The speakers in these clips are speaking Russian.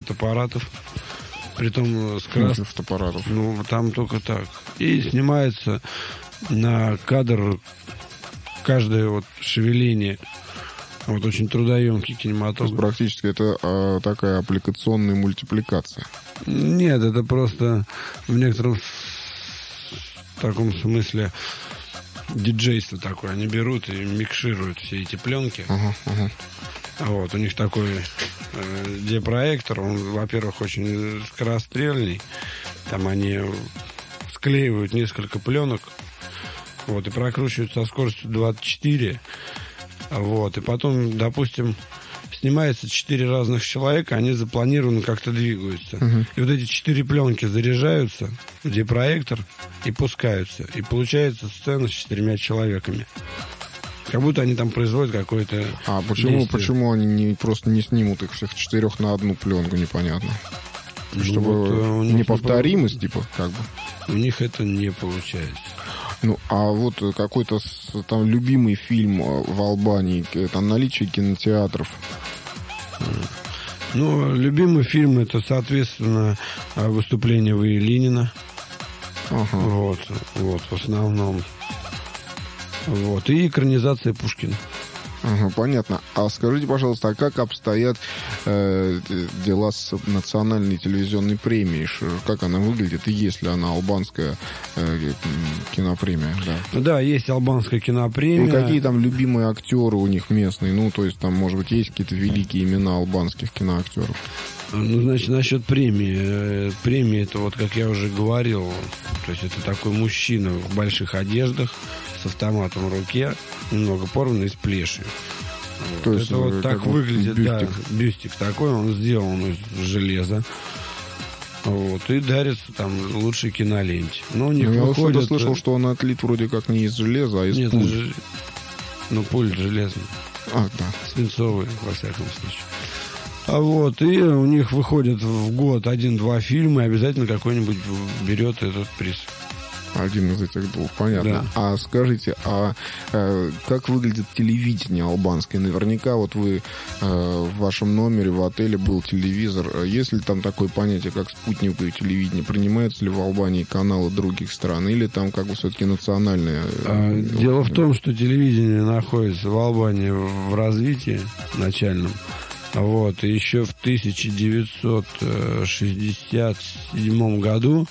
фотоаппаратов. Притом фотоаппаратов. Ну, там только так. И снимается на кадр каждое вот шевеление. Вот очень трудоемкий кинематограф. То есть практически это такая аппликационная мультипликация. Нет, это просто в некотором таком смысле диджейство такое. Они берут и микшируют все эти пленки. Вот, у них такой диапроектор, он, во-первых, очень скорострельный. Там они склеивают несколько пленок, вот, и прокручивают со скоростью 24. Вот, и потом, допустим, снимается 4 разных человека, они запланированно как-то двигаются. И вот эти 4 пленки заряжаются в диапроектор и пускаются. И получается сцена с 4 человеками. Как будто они там производят какое-то... А почему они просто не снимут их всех 4 на одну пленку, непонятно? Чтобы вот, неповторимость, типа, как бы. У них это не получается. Ну, а вот какой-то там любимый фильм в Албании, там наличие кинотеатров. Ну, любимый фильм — это, соответственно, выступление В.И. Ленина. Вот, в основном. Вот, и экранизация Пушкина. Понятно. А скажите, пожалуйста, а как обстоят дела с национальной телевизионной премией? Как она выглядит? И есть ли она албанская кинопремия? Да, есть албанская кинопремия. И какие там любимые актеры у них местные? Ну, то есть там, может быть, есть какие-то великие имена албанских киноактеров? Ну, значит, насчет премии. Премия — это, вот как я уже говорил, то есть это такой мужчина в больших одеждах с автоматом в руке, немного порванный и с плешью. Вот. То есть это вот так выглядит, бюстик. Да, бюстик такой, он сделан из железа. Вот, и дарится там лучшей киноленте. Но у них выходит... Я слышал, что он отлит вроде как не из железа, а из пуль. Ну, пуль железная. Да. Свинцовые, во всяком случае. Вот, и у них выходит в год 1-2 фильма, и обязательно какой-нибудь берет этот приз. Один из этих двух, понятно. Да. А скажите, как выглядит телевидение албанское? Наверняка вот вы в вашем номере в отеле был телевизор. Есть ли там такое понятие, как спутниковое телевидение? Принимаются ли в Албании каналы других стран? Или там как бы все-таки национальное? Дело в том, что телевидение находится в Албании в развитии начальном. Вот, и еще в 1967 году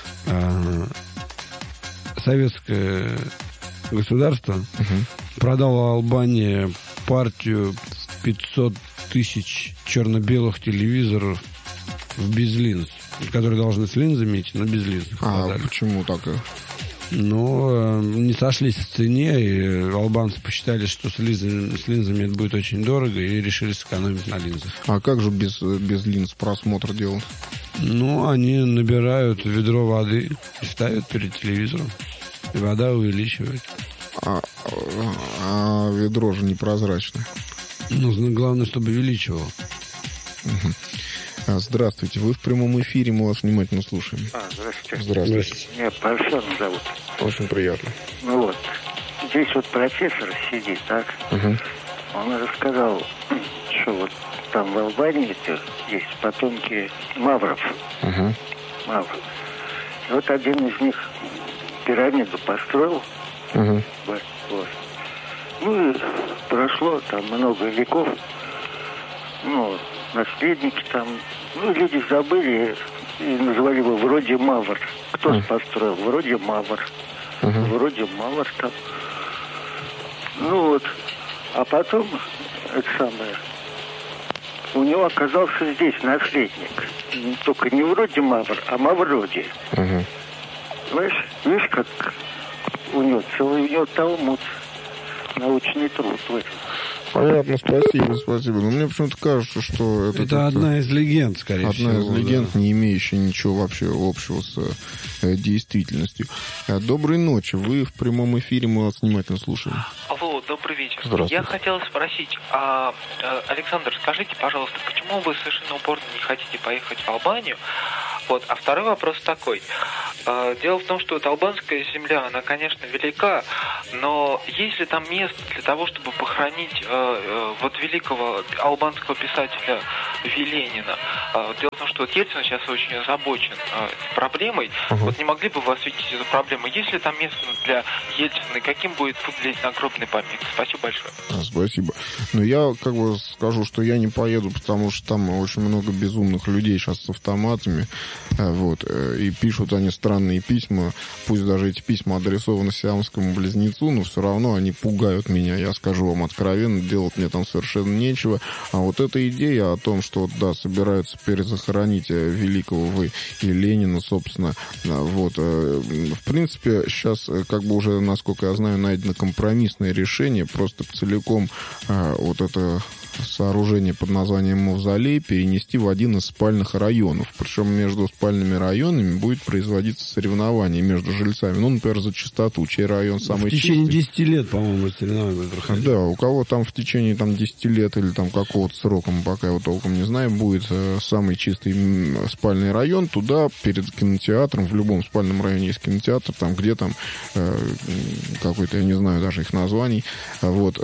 советское государство продало Албании партию 500 тысяч черно-белых телевизоров в безлинз, которые должны с линзами идти, но без линз. Почему так? Ну, не сошлись в цене, и албанцы посчитали, что с линзами это будет очень дорого, и решили сэкономить на линзах. А как же без линз просмотр делать? Ну, они набирают ведро воды и ставят перед телевизором, и вода увеличивает. А ведро же непрозрачное. Ну, главное, чтобы увеличивало. Здравствуйте, вы в прямом эфире, мы вас внимательно слушаем. Здравствуйте. Здравствуйте. Меня Парфен зовут. Очень приятно. Ну вот, здесь вот профессор сидит, так? Он рассказал, что вот там в Албании есть потомки мавров. Мавров. И вот один из них пирамиду построил. Вот. Ну и прошло там много веков. Ну, наследники там, ну, люди забыли и называли его вроде Мавр. Кто построил? Вроде Мавр. Вроде Мавр там. Ну вот, а потом, это самое, у него оказался здесь наследник. Только не вроде Мавр, а Мавроди. Знаешь, видишь, как у него талмуд, научный труд в этом. Понятно, спасибо. Но мне почему-то кажется, что это одна из легенд, скорее всего. Одна из легенд, не имеющая ничего вообще общего с действительностью. Доброй ночи. Вы в прямом эфире, мы вас внимательно слушаем. Алло, добрый вечер. Здравствуйте. Я хотел спросить, Александр, скажите, пожалуйста, почему вы совершенно упорно не хотите поехать в Албанию, Вот. А второй вопрос такой. Дело в том, что вот албанская земля, она, конечно, велика, но есть ли там место для того, чтобы похоронить вот великого албанского писателя Ленина? Дело в том, что вот Ельцин сейчас очень озабочен этой проблемой. Вот не могли бы вы осветить эту проблему? Есть ли там место для Ельцина, и каким будет выглядеть нагробный памятник? Спасибо большое. Спасибо. Но я как бы скажу, что я не поеду, потому что там очень много безумных людей сейчас с автоматами, вот, и пишут они странные письма, пусть даже эти письма адресованы сиамскому близнецу, но все равно они пугают меня, я скажу вам откровенно, делать мне там совершенно нечего. А вот эта идея о том, что, да, собираются перезахоронить великого и Ленина, собственно, вот, в принципе, сейчас, как бы уже, насколько я знаю, найдено компромиссное решение, просто целиком вот это сооружение под названием Мавзолей перенести в один из спальных районов. Причем между спальными районами будет производиться соревнование между жильцами. Ну, например, за чистоту. Чей район самый чистый. В течение 10 лет, по-моему, соревнования будут проходить. Да, у кого там в течение 10 лет или там какого-то срока, мы пока его толком не знаем, будет самый чистый спальный район. Туда перед кинотеатром, в любом спальном районе есть кинотеатр, там где там какой-то, я не знаю даже их названий, вот,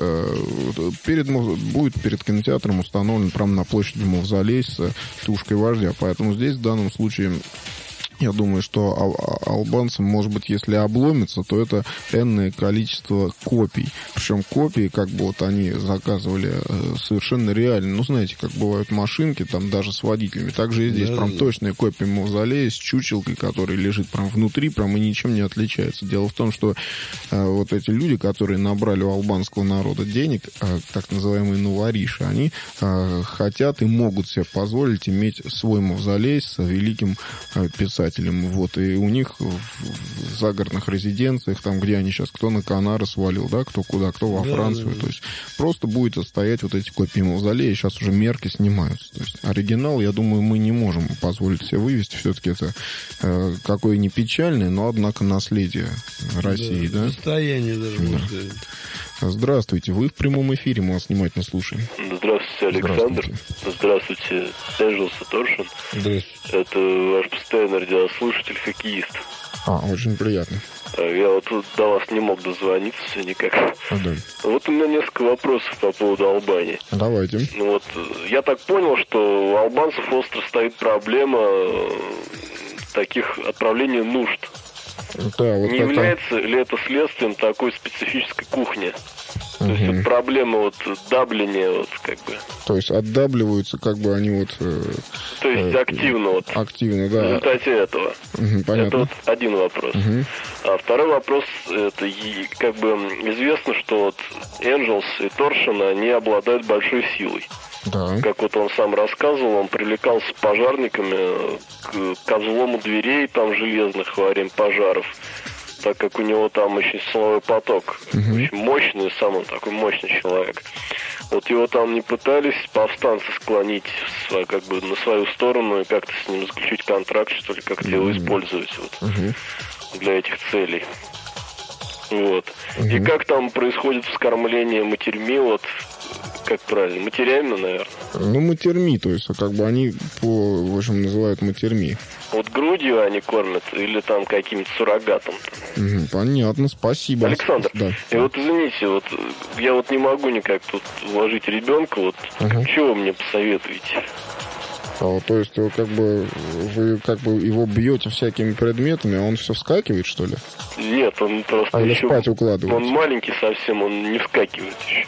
будет перед кинотеатром установлен прямо на площади Мавзолей с тушкой вождя. Поэтому здесь в данном случае я думаю, что албанцам, может быть, если обломится, то это энное количество копий. Причем копии, как бы вот они заказывали совершенно реально. Ну, знаете, как бывают машинки, там даже с водителями. Также и здесь прям точная копия Мавзолея с чучелкой, который лежит прям внутри, прям и ничем не отличается. Дело в том, что вот эти люди, которые набрали у албанского народа денег, так называемые нувориши, они хотят и могут себе позволить иметь свой Мавзолей с великим писателем. Вот, и у них в загородных резиденциях, там, где они сейчас, кто на Канары свалил, да, кто куда, кто во Францию, то есть просто будет стоять вот эти копии Мавзолея, сейчас уже мерки снимаются. То есть оригинал, я думаю, мы не можем позволить себе вывести, все-таки это какое не печальное, но, однако, наследие России, да? Состояние даже, можно сказать. Здравствуйте, вы в прямом эфире, мы вас внимательно слушаем. Здравствуйте, Александр. Здравствуйте, Энджелс и Торшин. Здравствуйте. Это ваш постоянный радиослушатель, хоккеист. Очень приятно. Я вот тут до вас не мог дозвониться все никак. Да. Вот у меня несколько вопросов по поводу Албании. Давайте. Вот, я так понял, что у албанцев остро стоит проблема таких отправлений нужд. Да, вот не является ли это следствием такой специфической кухни? То есть вот проблема вот дабления, вот как бы. То есть отдабливаются, как бы они вот. То есть активно вот. Активно, да. В результате этого. Понятно. Это вот один вопрос. А второй вопрос, это как бы известно, что вот Энджелс и Торшин, они обладают большой силой. Да. Как вот он сам рассказывал, он привлекался пожарниками к взлому дверей там железных во время пожаров, так как у него там очень силовой поток, очень мощный, сам он такой мощный человек. Вот его там не пытались повстанцы склонить как бы на свою сторону и как-то с ним заключить контракт, что ли, как-то его использовать вот, для этих целей. Вот. И как там происходит вскормление матерьми, вот, как правильно, матерями, наверное? Ну, матерьми, то есть, как бы они в общем, называют матерьми. Вот грудью они кормят или там каким-то суррогатом? Понятно, спасибо. Александр, да. И вот извините, вот я вот не могу никак тут вложить ребенка, вот чего вы мне посоветуете? То есть вы как бы его бьете всякими предметами, а он все вскакивает, что ли? Нет, он просто или еще... спать укладывается? Он маленький совсем, он не вскакивает еще.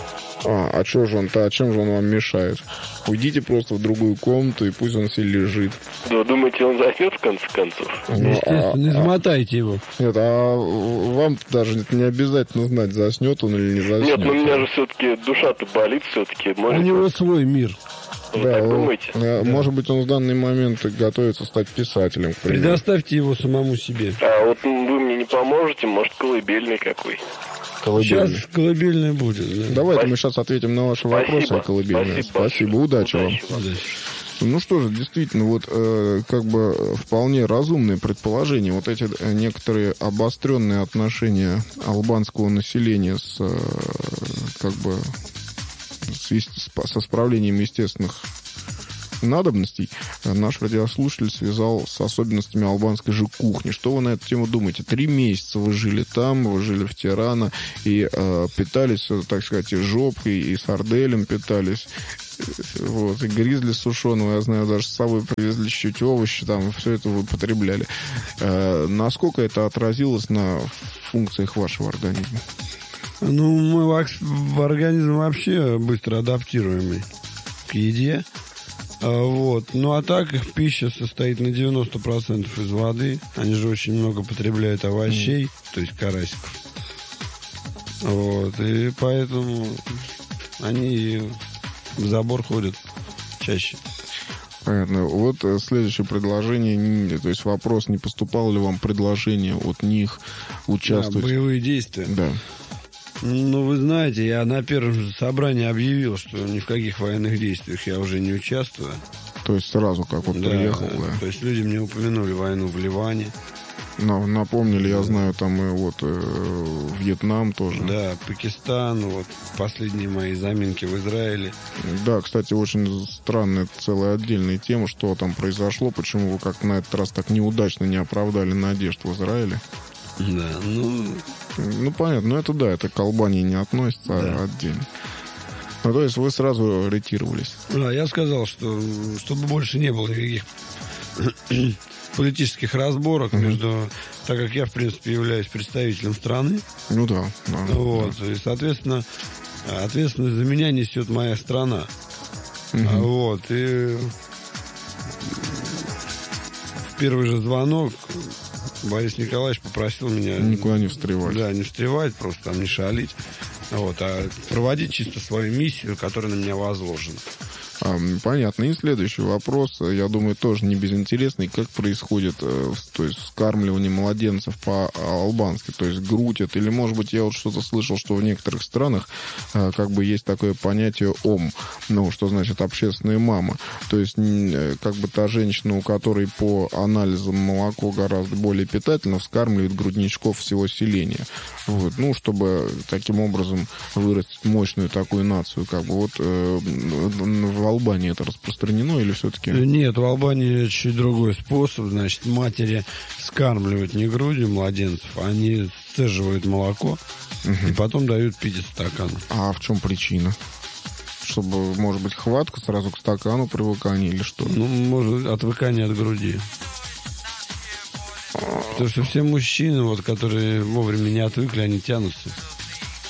А что же он-то, а чем же он вам мешает? Уйдите просто в другую комнату, и пусть он себе лежит. Да, думаете, он заснет в конце концов? Естественно, измотайте его. Нет, а вам даже не обязательно знать, заснет он или не заснет. Нет, но у меня же все-таки душа-то болит все-таки. У него свой мир. Вы так думаете? Может быть, он в данный момент готовится стать писателем. Предоставьте его самому себе. А вот вы мне не поможете, может, колыбельный какой? Колыбельный. Сейчас колыбельный будет. Да? Давайте мы сейчас ответим на ваши вопросы о колыбельной. Спасибо. Удачи вам. Удачи. Ну что же, действительно, вот как бы вполне разумные предположения. Вот эти некоторые обостренные отношения албанского населения с как бы со справлением естественных надобностей наш радиослушатель связал с особенностями албанской же кухни. Что вы на эту тему думаете? 3 месяца вы жили там, вы жили в Тирана и питались, так сказать, и жопкой, и сарделем питались. Вот, и гризли сушеного, я знаю, даже с собой привезли чуть-чуть овощи, там, все это вы потребляли. Насколько это отразилось на функциях вашего организма? Ну, мой организм вообще быстро адаптируемый к еде. Вот. Ну, а так их пища состоит на 90% из воды. Они же очень много потребляют овощей, то есть карасиков. Вот. И поэтому они в забор ходят чаще. Понятно. Вот следующее предложение, то есть вопрос, не поступало ли вам предложение от них участвовать? Да, боевые действия. Да. Ну, вы знаете, я на первом же собрании объявил, что ни в каких военных действиях я уже не участвую. То есть сразу как вот приехал, да? То есть люди мне упомянули войну в Ливане. Напомнили, я знаю, там и вот Вьетнам тоже. Да, Пакистан, вот последние мои заминки в Израиле. Да, кстати, очень странная целая отдельная тема, что там произошло, почему вы как-то на этот раз так неудачно не оправдали надежд в Израиле. Да, ну понятно, но это да, это к Албании не относится, а отдельно. Ну, то есть вы сразу ретировались. Да, я сказал, что чтобы больше не было никаких политических разборок между... Так как я, в принципе, являюсь представителем страны. Ну да. Вот, и, соответственно, ответственность за меня несет моя страна. Вот, и в первый же звонок Борис Николаевич попросил меня... Никуда не встревать. Да, не встревать, просто там не шалить. Вот, а проводить чисто свою миссию, которая на меня возложена. Понятно. И следующий вопрос, я думаю, тоже не безинтересный. Как происходит, то есть, вскармливание младенцев по-албански? То есть грудь это, или, может быть, я вот что-то слышал, что в некоторых странах как бы есть такое понятие ом, ну, что значит общественная мама. То есть, как бы та женщина, у которой по анализам молоко гораздо более питательно, вскармливает грудничков всего селения. Вот, ну, чтобы таким образом вырастить мощную такую нацию, как бы вот в Албании это распространено или все-таки? Нет, в Албании чуть другой способ. Значит, матери скармливают не грудью младенцев, они сцеживают молоко и потом дают пить из стакана. А в чем причина? Чтобы, может быть, хватка сразу к стакану, привыкание или что? Ну, может, отвыкание от груди. Потому что все мужчины, вот, которые вовремя не отвыкли, они тянутся.